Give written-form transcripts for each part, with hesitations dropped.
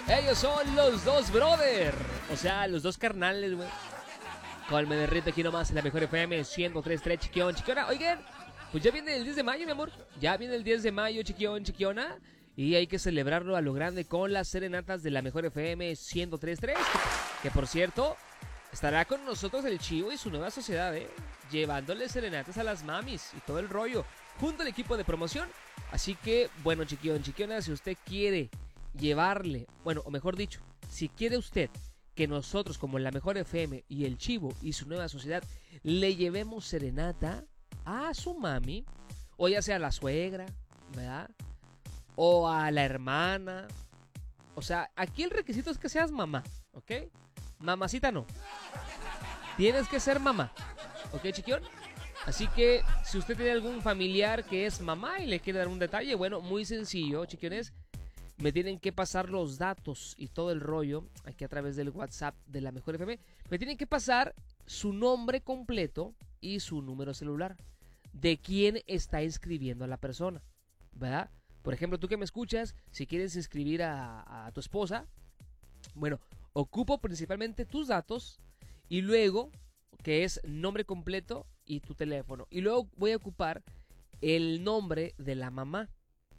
Ellos son los dos brother. O sea, los dos carnales, güey. Con me derrito aquí nomás en la mejor FM 103.3, chiquión, chiquiona. Oigan, pues ya viene el 10 de mayo, mi amor. Ya viene el 10 de mayo, chiquión, chiquiona. Y hay que celebrarlo a lo grande con las serenatas de la mejor FM 103.3. Que por cierto, estará con nosotros el Chivo y su nueva sociedad, llevándole serenatas a las mamis y todo el rollo, junto al equipo de promoción. Así que, bueno, chiquión, chiquiona, si usted quiere llevarle, bueno, o mejor dicho, si quiere usted que nosotros, como la mejor FM y el Chivo y su nueva sociedad, le llevemos serenata a su mami, o ya sea a la suegra, ¿verdad? O a la hermana. O sea, aquí el requisito es que seas mamá, ¿ok? Mamacita no. Tienes que ser mamá, ¿ok, chiquión? Así que, si usted tiene algún familiar que es mamá y le quiere dar un detalle, bueno, muy sencillo, chiquiones. Me tienen que pasar los datos y todo el rollo aquí a través del WhatsApp de la Mejor FM. Me tienen que pasar su nombre completo y su número celular de quién está inscribiendo a la persona, ¿verdad? Por ejemplo, tú que me escuchas, si quieres inscribir a tu esposa, bueno, ocupo principalmente tus datos y luego, que es nombre completo y tu teléfono. Y luego voy a ocupar el nombre de la mamá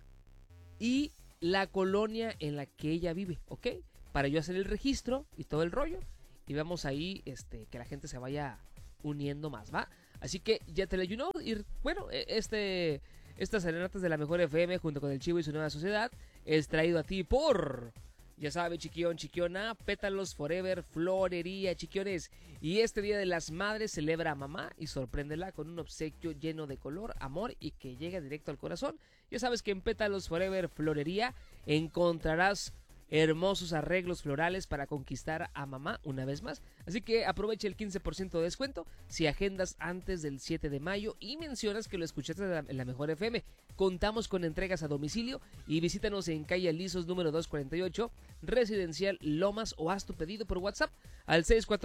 y la colonia en la que ella vive, ¿ok? Para yo hacer el registro y todo el rollo. Y vamos ahí, que la gente se vaya uniendo más, ¿va? Así que ya te lo ayuno. Y bueno, estas serenatas de la Mejor FM junto con el Chivo y su nueva sociedad es traído a ti por... Ya sabe, chiquión, chiquiona, Pétalos Forever, Florería, chiquiones. Y este Día de las Madres celebra a mamá y sorpréndela con un obsequio lleno de color, amor y que llega directo al corazón. Ya sabes que en Pétalos Forever, Florería encontrarás hermosos arreglos florales para conquistar a mamá una vez más. Así que aprovecha el 15% de descuento si agendas antes del 7 de mayo y mencionas que lo escuchaste en la Mejor FM. Contamos con entregas a domicilio y visítanos en calle Alisos número 248, Residencial Lomas, o haz tu pedido por WhatsApp al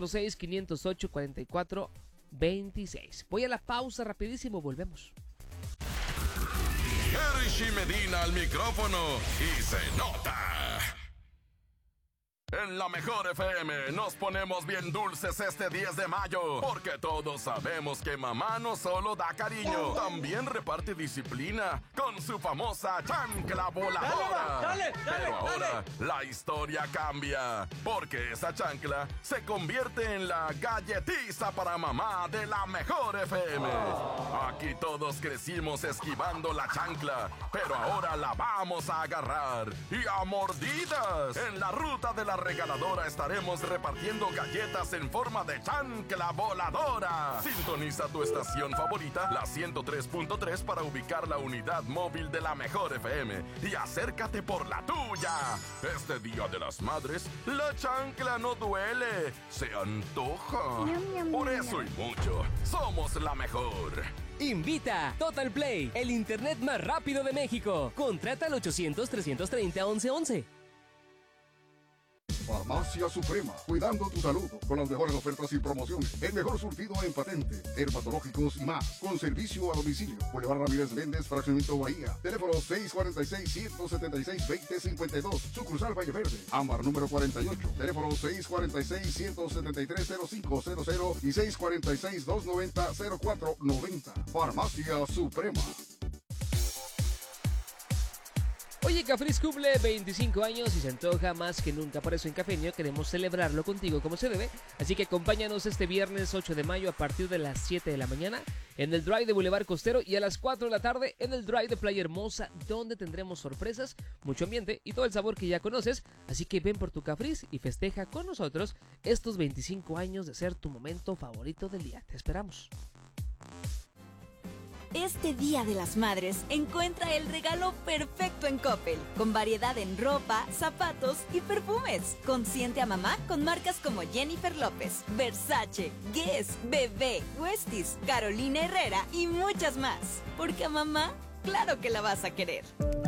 646-508-4426. Voy a la pausa rapidísimo, volvemos. Hershey Medina al micrófono y se nota. En la Mejor FM nos ponemos bien dulces este 10 de mayo, porque todos sabemos que mamá no solo da cariño, también reparte disciplina con su famosa chancla voladora. Dale. Pero ahora la historia cambia, porque esa chancla se convierte en la galletiza para mamá de la Mejor FM. Aquí todos crecimos esquivando la chancla, pero ahora la vamos a agarrar y a mordidas. En la ruta de la regaladora estaremos repartiendo galletas en forma de chancla voladora. Sintoniza tu estación favorita, la 103.3, para ubicar la unidad móvil de la Mejor FM y acércate por la tuya. Este Día de las Madres, la chancla no duele, se antoja. Por eso y mucho, somos la mejor. Invita Total Play, el internet más rápido de México. Contrata al 800-330-1111. Farmacia Suprema, cuidando tu salud con las mejores ofertas y promociones. El mejor surtido en patente, dermatológicos y más, con servicio a domicilio. Boulevard Ramírez Méndez, Fraccionamiento Bahía. Teléfono 646-176-2052. Sucursal Valle Verde. Ámbar número 48. Teléfono 646-173-0500 y 646-290-0490. Farmacia Suprema. Oye, Cafris cumple 25 años y se antoja más que nunca. Por eso en Cafeño queremos celebrarlo contigo como se debe. Así que acompáñanos este viernes 8 de mayo a partir de las 7 de la mañana en el Drive de Boulevard Costero y a las 4 de la tarde en el Drive de Playa Hermosa, donde tendremos sorpresas, mucho ambiente y todo el sabor que ya conoces. Así que ven por tu Cafris y festeja con nosotros estos 25 años de ser tu momento favorito del día. Te esperamos. Este Día de las Madres encuentra el regalo perfecto en Coppel, con variedad en ropa, zapatos y perfumes. Consiente a mamá con marcas como Jennifer López, Versace, Guess, Bebé, Westies, Carolina Herrera y muchas más. Porque a mamá, claro que la vas a querer.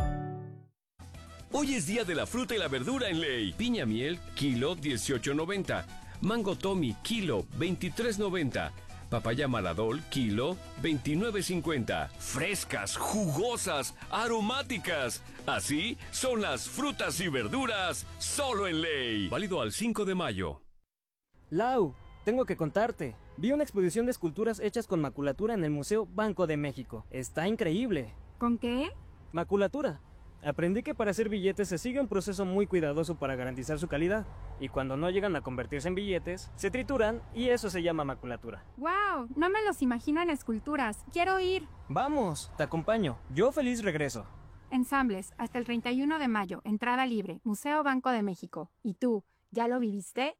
Hoy es Día de la Fruta y la Verdura en Ley. Piña miel, kilo 18.90. Mango Tommy, kilo 23.90. Papaya Maladol, kilo, 29.50. Frescas, jugosas, aromáticas. Así son las frutas y verduras, solo en Ley. Válido al 5 de mayo. Lau, tengo que contarte. Vi una exposición de esculturas hechas con maculatura en el Museo Banco de México. Está increíble. ¿Con qué? Maculatura. Aprendí que para hacer billetes se sigue un proceso muy cuidadoso para garantizar su calidad, y cuando no llegan a convertirse en billetes, se trituran y eso se llama maculatura. ¡Wow! No me los imagino en esculturas. ¡Quiero ir! Vamos, te acompaño. Yo feliz regreso. Ensambles, hasta el 31 de mayo, entrada libre, Museo Banco de México. ¿Y tú, ya lo viviste?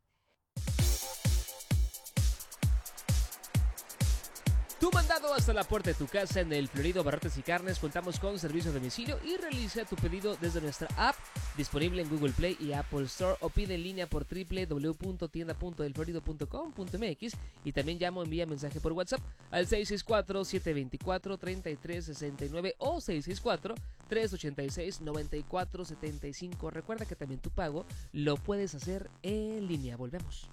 Tu mandado hasta la puerta de tu casa en el Florido Barrotes y Carnes. Contamos con servicio a domicilio y realiza tu pedido desde nuestra app, disponible en Google Play y Apple Store, o pide en línea por www.tienda.elflorido.com.mx, y también llama o envía mensaje por WhatsApp al 664-724-3369 o 664-386-9475. Recuerda que también tu pago lo puedes hacer en línea. Volvemos.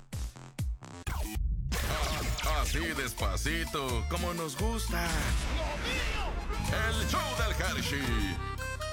Así despacito, como nos gusta. El show del Hershey.